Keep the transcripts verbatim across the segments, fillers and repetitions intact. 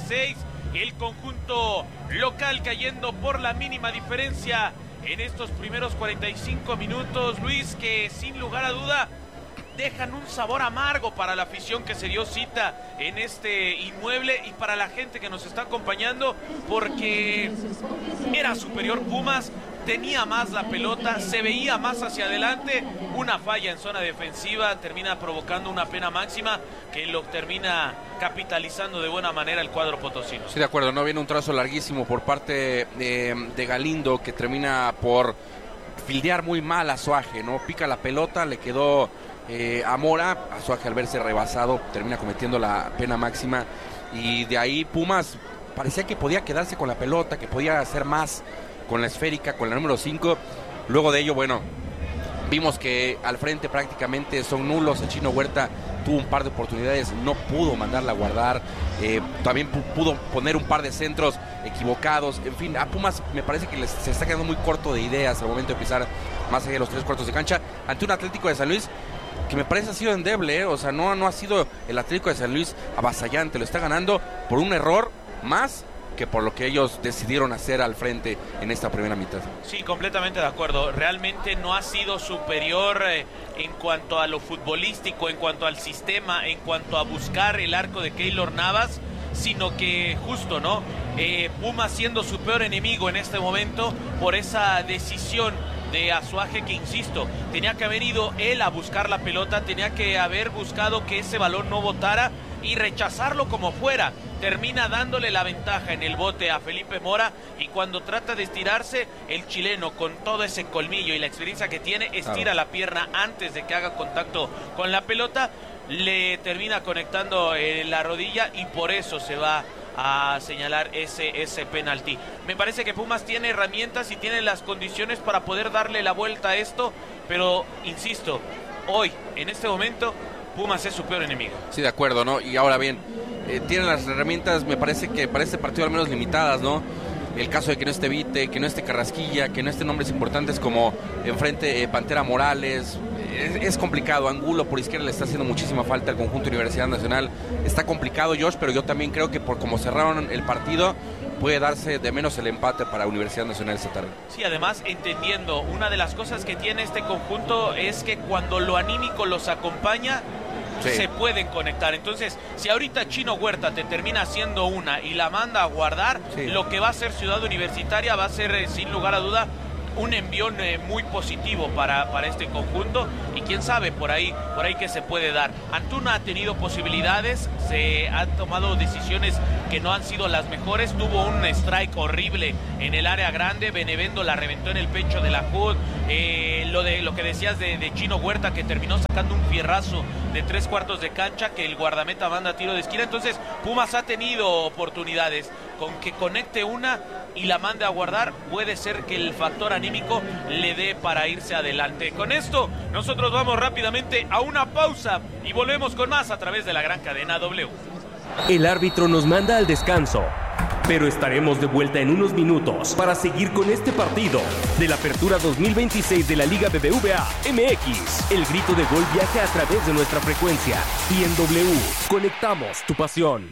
seis. El conjunto local cayendo por la mínima diferencia en estos primeros cuarenta y cinco minutos, Luis, que sin lugar a duda dejan un sabor amargo para la afición que se dio cita en este inmueble y para la gente que nos está acompañando, porque era superior Pumas, tenía más la pelota, se veía más hacia adelante. Una falla en zona defensiva termina provocando una pena máxima que lo termina capitalizando de buena manera el cuadro potosino. Sí, de acuerdo, no viene un trazo larguísimo por parte eh, de Galindo, que termina por fildear muy mal a Suaje, ¿no? Pica la pelota, le quedó eh, a Mora, a Suaje al verse rebasado termina cometiendo la pena máxima, y de ahí Pumas parecía que podía quedarse con la pelota, que podía hacer más con la esférica, con la número cinco. Luego de ello, bueno, vimos que al frente prácticamente son nulos. El Chino Huerta tuvo un par de oportunidades, no pudo mandarla a guardar, eh, también pudo poner un par de centros equivocados. En fin, a Pumas me parece que les, se está quedando muy corto de ideas al momento de pisar más allá de los tres cuartos de cancha, ante un Atlético de San Luis que me parece ha sido endeble, ¿eh? O sea, no, no ha sido el Atlético de San Luis avasallante, lo está ganando por un error más que por lo que ellos decidieron hacer al frente en esta primera mitad. Sí, completamente de acuerdo. Realmente no ha sido superior eh, en cuanto a lo futbolístico, en cuanto al sistema, en cuanto a buscar el arco de Keylor Navas, sino que justo, ¿no? Eh, Puma siendo su peor enemigo en este momento por esa decisión de Azuaje, que insisto, tenía que haber ido él a buscar la pelota, tenía que haber buscado que ese balón no botara y rechazarlo como fuera. Termina dándole la ventaja en el bote a Felipe Mora, y cuando trata de estirarse, el chileno, con todo ese colmillo y la experiencia que tiene, estira la pierna antes de que haga contacto con la pelota, le termina conectando eh, la rodilla, y por eso se va a señalar ese, ese penalti. Me parece que Pumas tiene herramientas y tiene las condiciones para poder darle la vuelta a esto, pero insisto, hoy, en este momento, Pumas es su peor enemigo. Sí, de acuerdo, ¿no? Y ahora bien, eh, tienen las herramientas, me parece que para este partido al menos limitadas, ¿no? El caso de que no esté Vite, que no esté Carrasquilla, que no estén nombres importantes como enfrente eh, Pantera Morales. Es, es complicado. Angulo por izquierda le está haciendo muchísima falta al conjunto Universidad Nacional. Está complicado, Josh, pero yo también creo que por como cerraron el partido, puede darse de menos el empate para Universidad Nacional esta tarde. Sí, además, entendiendo, una de las cosas que tiene este conjunto es que cuando lo anímico los acompaña, sí, se pueden conectar. Entonces, si ahorita Chino Huerta te termina haciendo una y la manda a guardar, sí, lo que va a ser Ciudad Universitaria va a ser, eh, sin lugar a duda, un envión eh, muy positivo para, para este conjunto, y quién sabe por ahí, por ahí que se puede dar. Antuna ha tenido posibilidades, se han tomado decisiones que no han sido las mejores. Tuvo un strike horrible en el área grande, Benevendo la reventó en el pecho de la Hood. Eh, lo de lo que decías de, de Chino Huerta, que terminó sacando un fierrazo de tres cuartos de cancha que el guardameta manda a tiro de esquina. Entonces Pumas ha tenido oportunidades, con que conecte una y la mande a guardar, puede ser que el factor anímico le dé para irse adelante. Con esto nosotros vamos rápidamente a una pausa y volvemos con más a través de la gran cadena W. El árbitro nos manda al descanso, pero estaremos de vuelta en unos minutos para seguir con este partido de la Apertura dos mil veintiséis de la Liga B B V A M X. El grito de gol viaja a través de nuestra frecuencia, y en W conectamos tu pasión.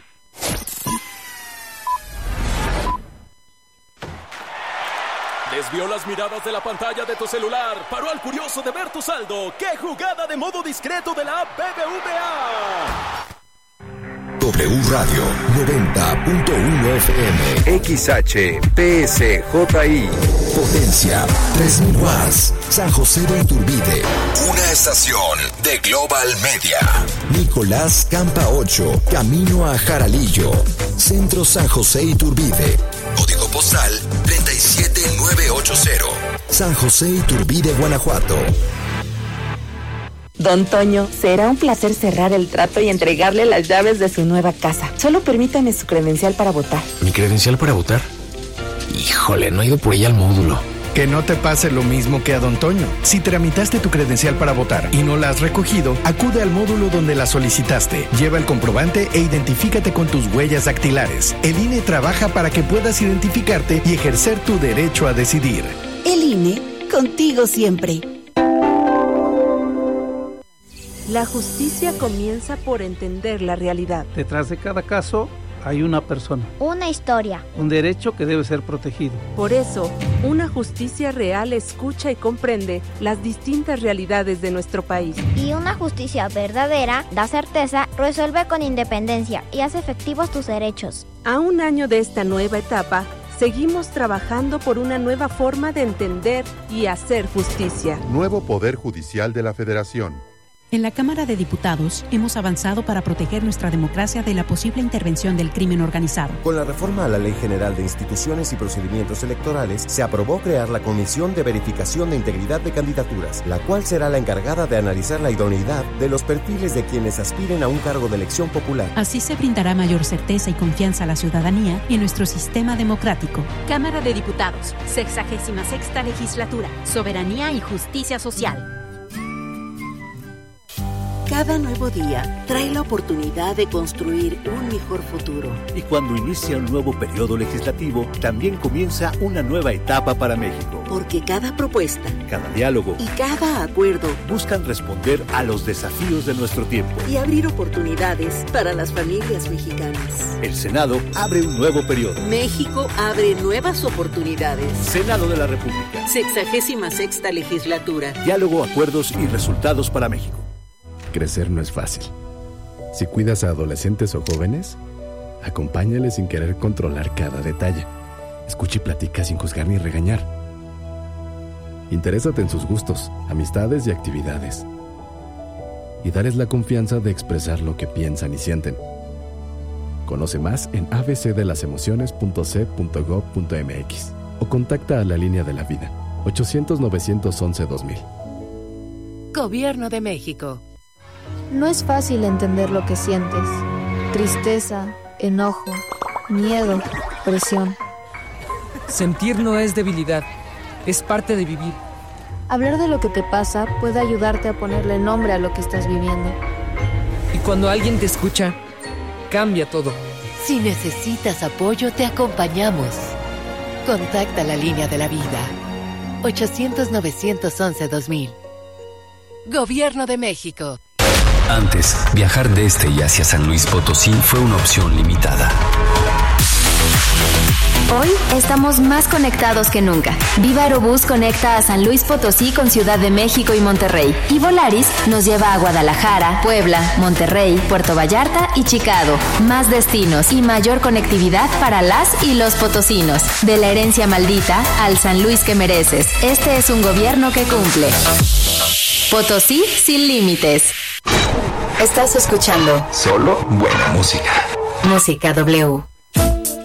Desvió las miradas de la pantalla de tu celular, paró al curioso de ver tu saldo. ¡Qué jugada de modo discreto de la B B V A! W Radio noventa punto uno F M, X H P S J I, potencia tres mil watts, San José de Iturbide, una estación de Global Media. Nicolás Campa ocho, camino a Jaralillo, Centro San José Iturbide, código postal treinta y siete mil novecientos ochenta, San José Iturbide, Guanajuato. Don Toño, será un placer cerrar el trato y entregarle las llaves de su nueva casa. Solo permítame su credencial para votar. ¿Mi credencial para votar? Híjole, no he ido por ella al módulo. Que no te pase lo mismo que a Don Toño. Si tramitaste tu credencial para votar y no la has recogido, acude al módulo donde la solicitaste. Lleva el comprobante e identifícate con tus huellas dactilares. El I N E trabaja para que puedas identificarte y ejercer tu derecho a decidir. El I N E, contigo siempre. La justicia comienza por entender la realidad. Detrás de cada caso hay una persona. Una historia. Un derecho que debe ser protegido. Por eso, una justicia real escucha y comprende las distintas realidades de nuestro país. Y una justicia verdadera da certeza, resuelve con independencia y hace efectivos tus derechos. A un año de esta nueva etapa, seguimos trabajando por una nueva forma de entender y hacer justicia. Nuevo Poder Judicial de la Federación. En la Cámara de Diputados hemos avanzado para proteger nuestra democracia de la posible intervención del crimen organizado. Con la reforma a la Ley General de Instituciones y Procedimientos Electorales, se aprobó crear la Comisión de Verificación de Integridad de Candidaturas, la cual será la encargada de analizar la idoneidad de los perfiles de quienes aspiren a un cargo de elección popular. Así se brindará mayor certeza y confianza a la ciudadanía y en nuestro sistema democrático. Cámara de Diputados, sexagésima sexta legislatura, soberanía y justicia social. Cada nuevo día trae la oportunidad de construir un mejor futuro. Y cuando inicia un nuevo periodo legislativo, también comienza una nueva etapa para México. Porque cada propuesta, cada diálogo y cada acuerdo buscan responder a los desafíos de nuestro tiempo y abrir oportunidades para las familias mexicanas. El Senado abre un nuevo periodo. México abre nuevas oportunidades. Senado de la República. Sexagésima sexta legislatura. Diálogo, acuerdos y resultados para México. Crecer no es fácil. Si cuidas a adolescentes o jóvenes, acompáñales sin querer controlar cada detalle. Escucha y platica sin juzgar ni regañar. Interésate en sus gustos, amistades y actividades. Y dales la confianza de expresar lo que piensan y sienten. Conoce más en a b c de las emociones punto c punto gov punto m x o contacta a la Línea de la Vida, ochocientos, novecientos once, dos mil. Gobierno de México. No es fácil entender lo que sientes. Tristeza, enojo, miedo, presión. Sentir no es debilidad, es parte de vivir. Hablar de lo que te pasa puede ayudarte a ponerle nombre a lo que estás viviendo. Y cuando alguien te escucha, cambia todo. Si necesitas apoyo, te acompañamos. Contacta la Línea de la Vida. ochocientos, novecientos once, dos mil. Gobierno de México. Antes, viajar de este y hacia San Luis Potosí fue una opción limitada. Hoy estamos más conectados que nunca. Viva Aerobús conecta a San Luis Potosí con Ciudad de México y Monterrey. Y Volaris nos lleva a Guadalajara, Puebla, Monterrey, Puerto Vallarta y Chicago. Más destinos y mayor conectividad para las y los potosinos. De la herencia maldita al San Luis que mereces. Este es un gobierno que cumple. Potosí sin límites. Estás escuchando Solo buena música. Música W.